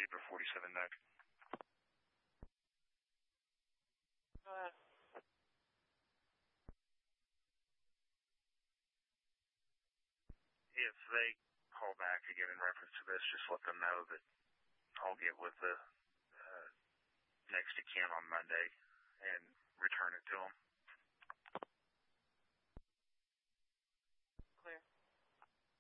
Paper 47 Nick. If they call back again in reference to this, just let them know that I'll get with the next of kin on Monday and return it to them.